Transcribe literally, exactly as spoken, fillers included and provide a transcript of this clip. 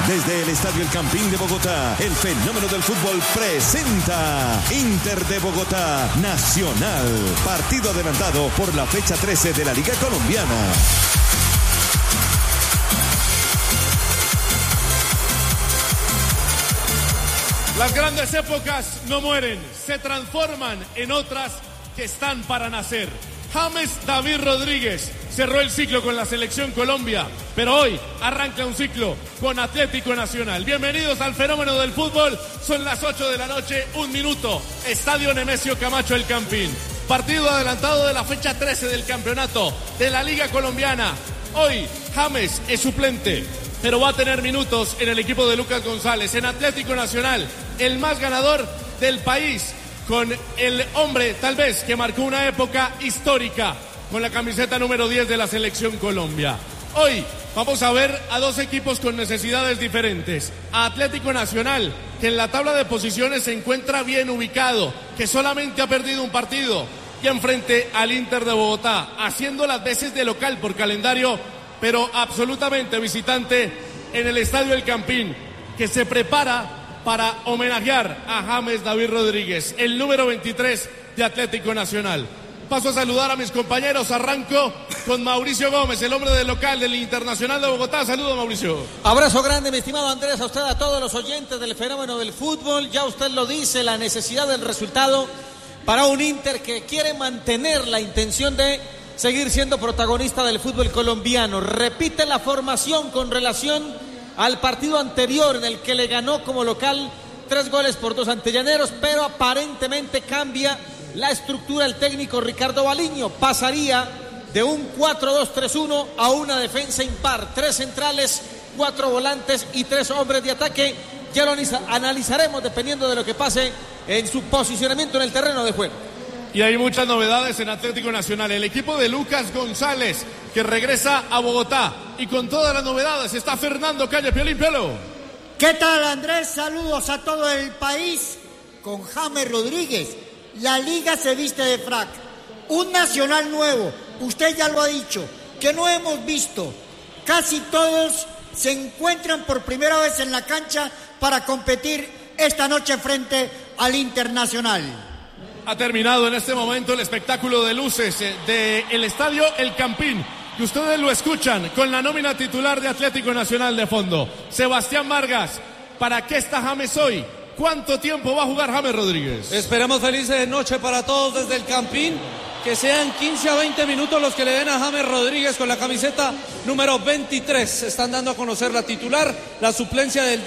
Desde el Estadio El Campín de Bogotá, el fenómeno del fútbol presenta Inter de Bogotá, Nacional. Partido adelantado por la fecha trece de la Liga Colombiana. Las grandes épocas no mueren, se transforman en otras que están para nacer. James David Rodríguez cerró el ciclo con la Selección Colombia, pero hoy arranca un ciclo con Atlético Nacional. Bienvenidos al fenómeno del fútbol, son las ocho de la noche, un minuto, Estadio Nemesio Camacho El Campín. Partido adelantado de la fecha trece del campeonato de la Liga Colombiana. Hoy James es suplente, pero va a tener minutos en el equipo de Lucas González, en Atlético Nacional, el más ganador del país, con el hombre tal vez que marcó una época histórica con la camiseta número diez de la Selección Colombia. Hoy vamos a ver a dos equipos con necesidades diferentes. A Atlético Nacional, que en la tabla de posiciones se encuentra bien ubicado, que solamente ha perdido un partido, y enfrente al Inter de Bogotá, haciendo las veces de local por calendario, pero absolutamente visitante en el Estadio El Campín, que se prepara para homenajear a James David Rodríguez, el número veintitrés de Atlético Nacional. Paso a saludar a mis compañeros, arranco con Mauricio Gómez, el hombre del local del Internacional de Bogotá. Saludos, Mauricio. Abrazo grande, mi estimado Andrés, a usted, a todos los oyentes del fenómeno del fútbol. Ya usted lo dice, la necesidad del resultado para un Inter que quiere mantener la intención de seguir siendo protagonista del fútbol colombiano. Repite la formación con relación al partido anterior en el que le ganó como local tres goles por dos ante Llaneros, pero aparentemente cambia la estructura el técnico Ricardo Baliño. Pasaría de un cuatro dos tres uno a una defensa impar, tres centrales, cuatro volantes y tres hombres de ataque. Ya lo analizaremos dependiendo de lo que pase en su posicionamiento en el terreno de juego. Y hay muchas novedades en Atlético Nacional. El equipo de Lucas González, que regresa a Bogotá. Y con todas las novedades está Fernando Calle. Piolín, Piolo. ¿Qué tal, Andrés? Saludos a todo el país. Con James Rodríguez, la liga se viste de frac. Un Nacional nuevo, usted ya lo ha dicho, que no hemos visto. Casi todos se encuentran por primera vez en la cancha para competir esta noche frente al Internacional. Ha terminado en este momento el espectáculo de luces del Estadio El Campín, que ustedes lo escuchan con la nómina titular de Atlético Nacional de fondo. Sebastián Vargas, ¿para qué está James hoy? ¿Cuánto tiempo va a jugar James Rodríguez? Esperamos felices noche para todos desde El Campín, que sean quince a veinte minutos los que le den a James Rodríguez con la camiseta número veintitrés. Se están dando a conocer la titular, la suplencia del